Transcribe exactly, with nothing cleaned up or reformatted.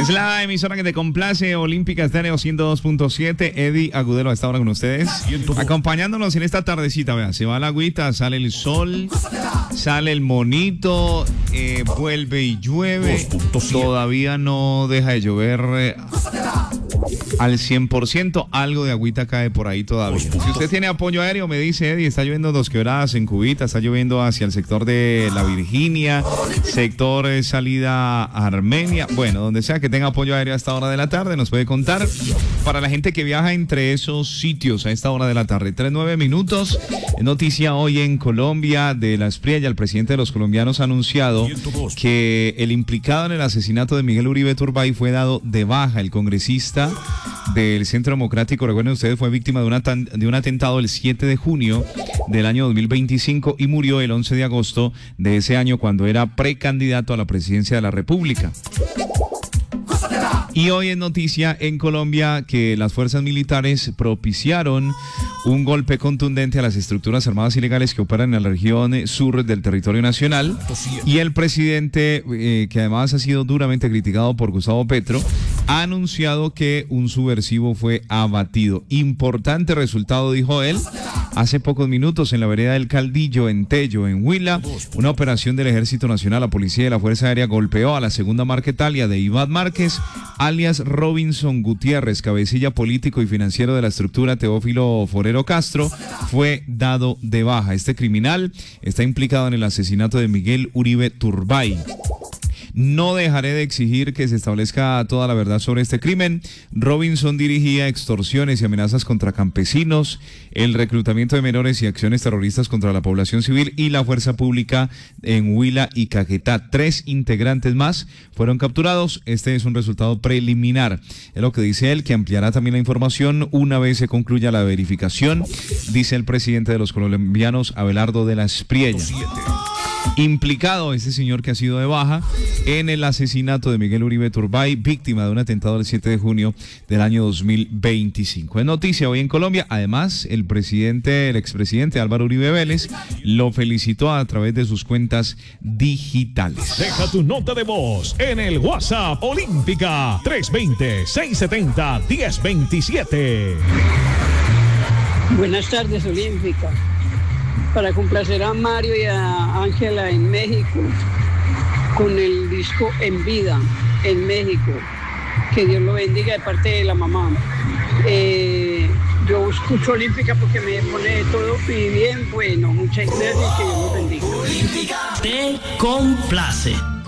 Es la emisora que te complace, Olímpica Estéreo ciento dos punto siete. Eddie Agudelo a esta hora con ustedes, acompañándonos en esta tardecita. Vea, se va la agüita, sale el sol, sale el monito, eh, vuelve y llueve. Todavía no deja de llover eh, al cien por ciento. Algo de agüita cae por ahí todavía. Si usted tiene apoyo aéreo, me dice Eddie, está lloviendo Dos Quebradas en Cubita, está lloviendo hacia el sector de La Virginia, sector eh, salida a Armenia. Bueno, donde sea que tenga apoyo aéreo a esta hora de la tarde, nos puede contar. Para la gente que viaja entre esos sitios a esta hora de la tarde, tres, nueve minutos. Noticia hoy en Colombia de la Espriella. El presidente de los colombianos ha anunciado que el implicado en el asesinato de Miguel Uribe Turbay fue dado de baja. El congresista del Centro Democrático, recuerden ustedes, fue víctima de, una de un atentado el siete de junio del año dos mil veinticinco y murió el once de agosto de ese año cuando era precandidato a la presidencia de la República. Y hoy es noticia en Colombia que las fuerzas militares propiciaron un golpe contundente a las estructuras armadas ilegales que operan en la región sur del territorio nacional. Y el presidente, eh, que además ha sido duramente criticado por Gustavo Petro, ha anunciado que un subversivo fue abatido. Importante resultado, dijo él, hace pocos minutos en la vereda del Caldillo, en Tello, en Huila. Una operación del Ejército Nacional, la Policía y la Fuerza Aérea golpeó a la segunda Marquetalia de Iván Márquez, alias Robinson Gutiérrez, cabecilla político y financiero de la estructura Teófilo Forero Castro. Fue dado de baja. Este criminal está implicado en el asesinato de Miguel Uribe Turbay. No dejaré de exigir que se establezca toda la verdad sobre este crimen. Robinson dirigía extorsiones y amenazas contra campesinos, el reclutamiento de menores y acciones terroristas contra la población civil y la fuerza pública en Huila y Caquetá. Tres integrantes más fueron capturados. Este es un resultado preliminar. Es lo que dice él, que ampliará también la información una vez se concluya la verificación, dice el presidente de los colombianos, Abelardo de la Espriella. Implicado este señor que ha sido de baja en el asesinato de Miguel Uribe Turbay, víctima de un atentado el siete de junio del año dos mil veinticinco. Es noticia hoy en Colombia. Además, el presidente, el expresidente Álvaro Uribe Vélez lo felicitó a través de sus cuentas digitales. Deja tu nota de voz en el WhatsApp Olímpica tres dos cero, seis siete cero, uno cero dos siete. Buenas tardes, Olímpica. Para complacer a Mario y a Ángela en México con el disco En Vida en México. Que Dios lo bendiga de parte de la mamá. Eh, yo escucho Olímpica porque me pone todo y bien bueno. Muchas gracias y que Dios los bendiga. Olímpica te complace.